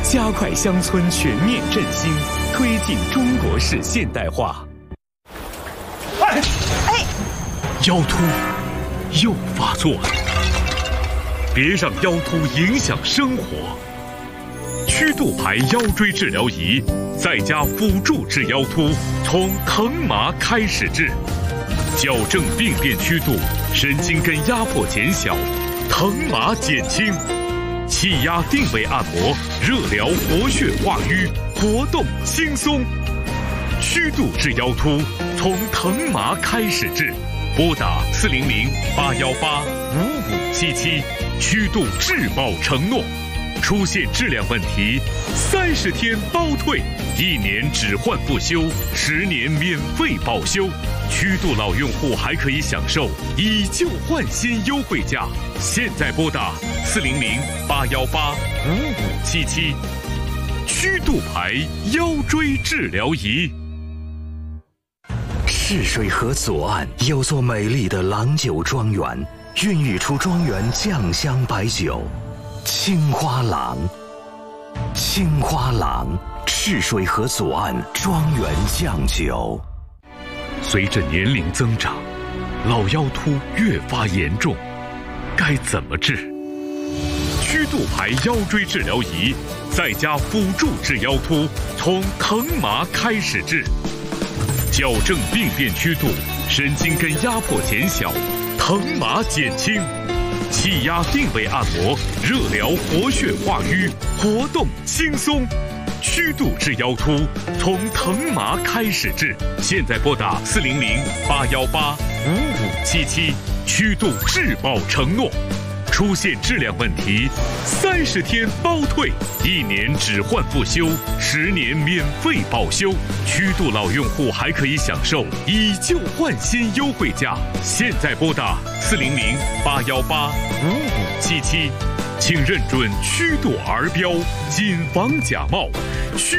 加快乡村全面振兴，推进中国式现代化。 腰突又发作了，别让腰突影响生活。曲度牌腰椎治疗仪在家辅助治腰突，从疼麻开始治，矫正病变曲度，神经根压迫减小，疼麻减轻，气压定位按摩，热疗活血化瘀，活动轻松。曲度治腰突，从疼麻开始治。拨打400-818-5577，曲度质保承诺。出现质量问题，30天包退，1年只换不修，10年免费保修。曲度老用户还可以享受以旧换新优惠价。现在拨打400-818-5577，曲度牌腰椎治疗仪。 赤水河左岸有座美丽的郎酒庄园，孕育出庄园酱香白酒青花郎。青花郎，赤水河左岸庄园酱酒。 随着年龄增长，老腰突越发严重，该怎么治？曲度牌腰椎治疗仪在家辅助治腰突，从疼麻开始治，矫正病变曲度，神经根压迫减小，疼麻减轻，气压定位按摩，热疗活血化瘀，活动轻松。曲度治腰突，从疼麻开始治。现在拨打400-818-5577，曲度质保承诺。出现质量问题，30天包退，1年只换不修，10年免费保修。曲度老用户还可以享受以旧换新优惠价。现在拨打400-818-5577，请认准曲度儿标，谨防假冒。